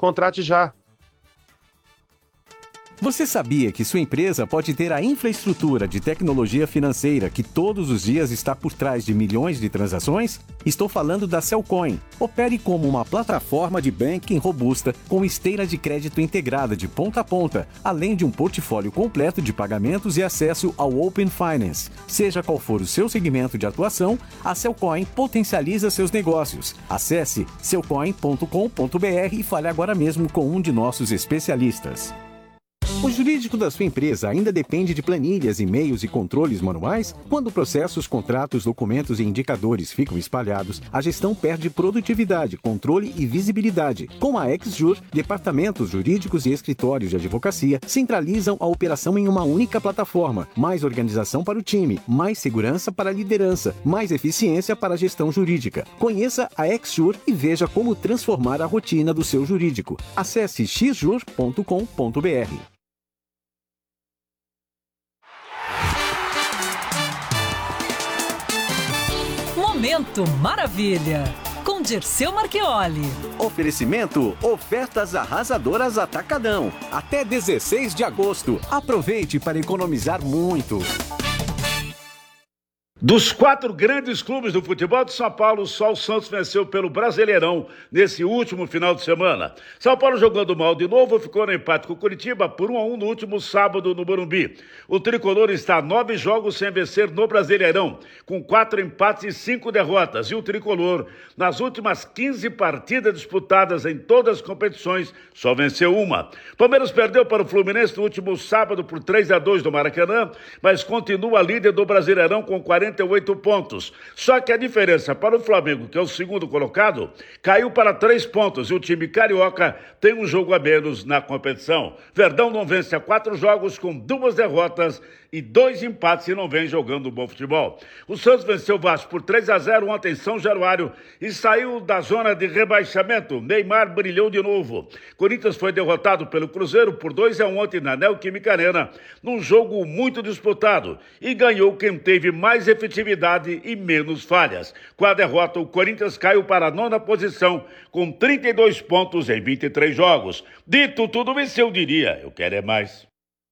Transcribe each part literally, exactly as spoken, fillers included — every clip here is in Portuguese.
Contrate já. Você sabia que sua empresa pode ter a infraestrutura de tecnologia financeira que todos os dias está por trás de milhões de transações? Estou falando da Cellcoin. Opere como uma plataforma de banking robusta com esteira de crédito integrada de ponta a ponta, além de um portfólio completo de pagamentos e acesso ao Open Finance. Seja qual for o seu segmento de atuação, a Cellcoin potencializa seus negócios. Acesse cellcoin ponto com ponto b r e fale agora mesmo com um de nossos especialistas. O jurídico da sua empresa ainda depende de planilhas, e-mails e controles manuais? Quando processos, contratos, documentos e indicadores ficam espalhados, a gestão perde produtividade, controle e visibilidade. Com a XJur, departamentos jurídicos e escritórios de advocacia centralizam a operação em uma única plataforma. Mais organização para o time, mais segurança para a liderança, mais eficiência para a gestão jurídica. Conheça a XJur e veja como transformar a rotina do seu jurídico. Acesse x jur ponto com ponto b r. Momento Maravilha, com Dirceu Marchioli. Oferecimento, ofertas arrasadoras Atacadão. Até dezesseis de agosto. Aproveite para economizar muito. Dos quatro grandes clubes do futebol de São Paulo, só o Santos venceu pelo Brasileirão nesse último final de semana. São Paulo jogando mal de novo, ficou no empate com o Curitiba por um a um no último sábado no Morumbi. O tricolor está a nove jogos sem vencer no Brasileirão, com quatro empates e cinco derrotas. E o tricolor, nas últimas quinze partidas disputadas em todas as competições, só venceu uma. Palmeiras perdeu para o Fluminense no último sábado por três a dois do Maracanã, mas continua líder do Brasileirão com quarenta e oito pontos. Só que a diferença para o Flamengo, que é o segundo colocado, caiu para três pontos e o time carioca tem um jogo a menos na competição. Verdão não vence há quatro jogos com duas derrotas e dois empates e não vem jogando bom futebol. O Santos venceu o Vasco por três a zero ontem em São Januário e saiu da zona de rebaixamento. Neymar brilhou de novo. Corinthians foi derrotado pelo Cruzeiro por dois a um ontem na Neoquímica Arena, num jogo muito disputado, e ganhou quem teve mais efetividade e menos falhas. Com a derrota, o Corinthians caiu para a nona posição com trinta e dois pontos em vinte e três jogos. Dito tudo isso, eu diria, eu quero é mais.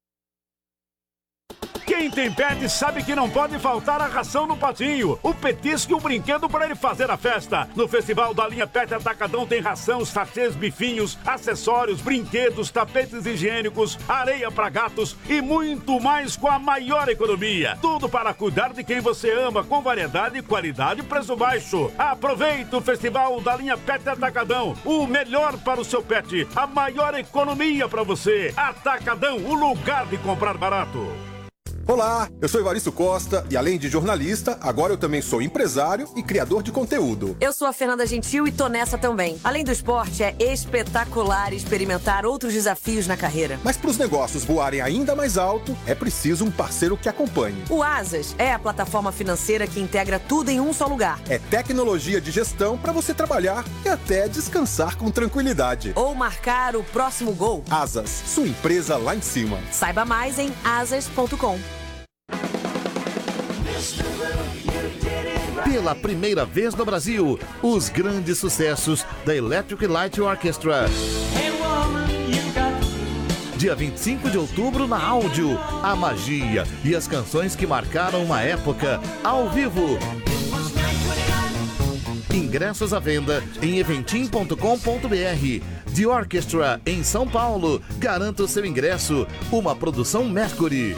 Quem tem pet sabe que não pode faltar a ração no patinho, o petisco e o brinquedo para ele fazer a festa. No Festival da Linha Pet Atacadão tem ração, sachês, bifinhos, acessórios, brinquedos, tapetes higiênicos, areia para gatos e muito mais com a maior economia. Tudo para cuidar de quem você ama, com variedade, qualidade e preço baixo. Aproveite o Festival da Linha Pet Atacadão, o melhor para o seu pet, a maior economia para você. Atacadão, o lugar de comprar barato. Olá, eu sou Evaristo Costa e além de jornalista, agora eu também sou empresário e criador de conteúdo. Eu sou a Fernanda Gentil e tô nessa também. Além do esporte, é espetacular experimentar outros desafios na carreira. Mas para os negócios voarem ainda mais alto, é preciso um parceiro que acompanhe. O Asas é a plataforma financeira que integra tudo em um só lugar. É tecnologia de gestão para você trabalhar e até descansar com tranquilidade. Ou marcar o próximo gol. Asas, sua empresa lá em cima. Saiba mais em asas ponto com. Pela primeira vez no Brasil, os grandes sucessos da Electric Light Orchestra. Dia vinte e cinco de outubro na Áudio, a magia e as canções que marcaram uma época, ao vivo. Ingressos à venda em eventim ponto com ponto b r. The Orchestra em São Paulo. Garanta o seu ingresso. Uma produção Mercury.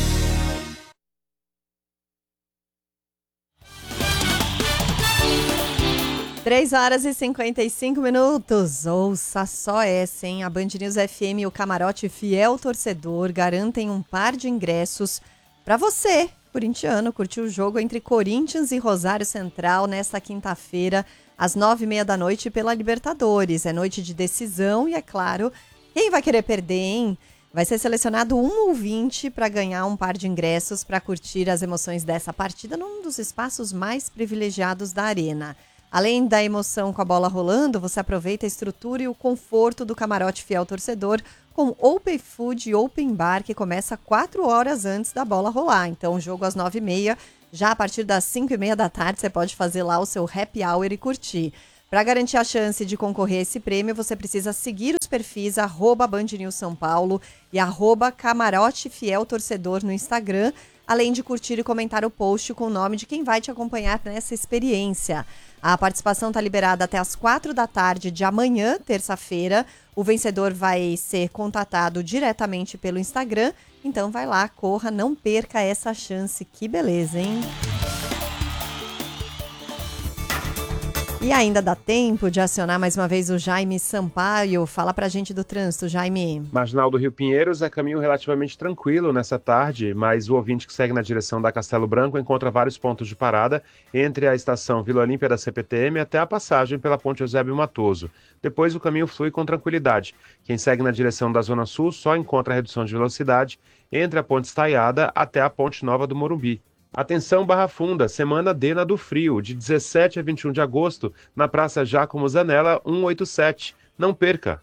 três horas e cinquenta e cinco minutos. Ouça só essa, hein? A Band News F M e o Camarote Fiel Torcedor garantem um par de ingressos para você, corintiano, curtir o jogo entre Corinthians e Rosário Central nesta quinta-feira, às nove e meia da noite, pela Libertadores. É noite de decisão e, é claro, quem vai querer perder, hein? Vai ser selecionado um ouvinte para ganhar um par de ingressos para curtir as emoções dessa partida num dos espaços mais privilegiados da arena. Além da emoção com a bola rolando, você aproveita a estrutura e o conforto do Camarote Fiel Torcedor com Open Food e Open Bar, que começa quatro horas antes da bola rolar. Então, o jogo às nove e meia, já a partir das cinco e meia da tarde, você pode fazer lá o seu happy hour e curtir. Para garantir a chance de concorrer a esse prêmio, você precisa seguir os perfis arroba Band News São Paulo e arroba Camarote Fiel Torcedor no Instagram, além de curtir e comentar o post com o nome de quem vai te acompanhar nessa experiência. A participação está liberada até as quatro da tarde de amanhã, terça-feira. O vencedor vai ser contatado diretamente pelo Instagram. Então vai lá, corra, não perca essa chance. Que beleza, hein? E ainda dá tempo de acionar mais uma vez o Jaime Sampaio. Fala pra gente do trânsito, Jaime. Marginal do Rio Pinheiros é caminho relativamente tranquilo nessa tarde, mas o ouvinte que segue na direção da Castelo Branco encontra vários pontos de parada entre a estação Vila Olímpia da C P T M até a passagem pela Ponte Eusébio Matoso. Depois o caminho flui com tranquilidade. Quem segue na direção da Zona Sul só encontra a redução de velocidade entre a Ponte Estaiada até a Ponte Nova do Morumbi. Atenção Barra Funda, Semana Dena do Frio, de dezessete a vinte e um de agosto, na Praça Giacomo Zanella, cento e oitenta e sete. Não perca!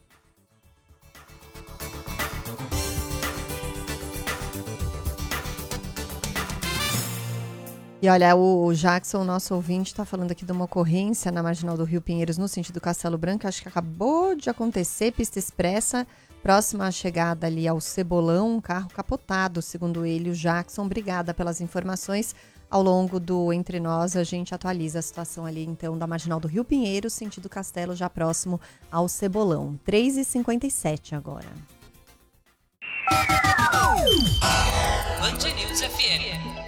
E olha, o Jackson, nosso ouvinte, está falando aqui de uma ocorrência na Marginal do Rio Pinheiros, no sentido Castelo Branco, acho que acabou de acontecer, pista expressa, próxima à chegada ali ao Cebolão, um carro capotado, segundo ele, o Jackson. Obrigada pelas informações. Ao longo do Entre Nós, a gente atualiza a situação ali, então, da Marginal do Rio Pinheiros, sentido Castelo, já próximo ao Cebolão. três e cinquenta e sete agora. Band News F M.